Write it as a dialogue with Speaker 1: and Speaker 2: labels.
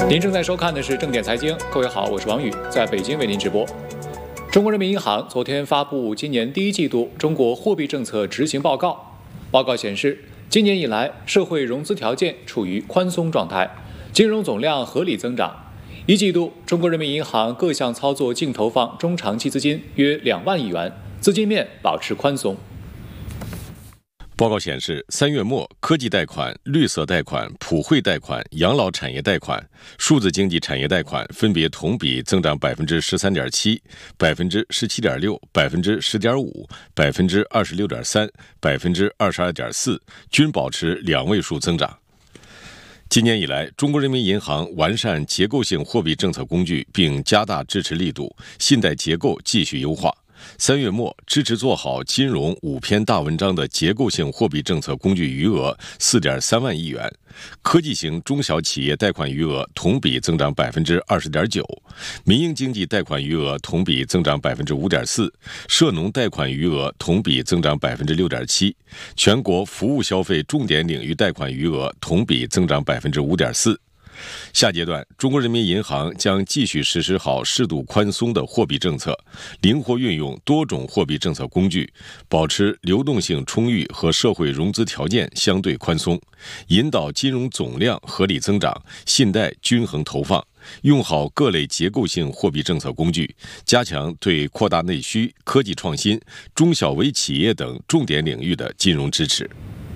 Speaker 1: 您正在收看的是正点财经，各位好，我是王宇，在北京为您直播。中国人民银行昨天发布今年第一季度中国货币政策执行报告。报告显示，今年以来社会融资条件处于宽松状态，金融总量合理增长。一季度，中国人民银行各项操作净投放中长期资金约2万亿元，资金面保持宽松。
Speaker 2: 报告显示，3月末，科技贷款、绿色贷款、普惠贷款、养老产业贷款、数字经济产业贷款分别同比增长13.7%、17.6%、10.5%、26.3%、22.4%，均保持2位数增长。今年以来，中国人民银行完善结构性货币政策工具，并加大支持力度，信贷结构继续优化。3月末，支持做好金融5篇大文章的结构性货币政策工具余额4.3万亿元，科技型中小企业贷款余额同比增长20.9%，民营经济贷款余额同比增长5.4%，涉农贷款余额同比增长6.7%，全国服务消费重点领域贷款余额同比增长5.4%。下阶段，中国人民银行将继续实施好适度宽松的货币政策，灵活运用多种货币政策工具，保持流动性充裕和社会融资条件相对宽松，引导金融总量合理增长，信贷均衡投放，用好各类结构性货币政策工具，加强对扩大内需、科技创新、中小微企业等重点领域的金融支持。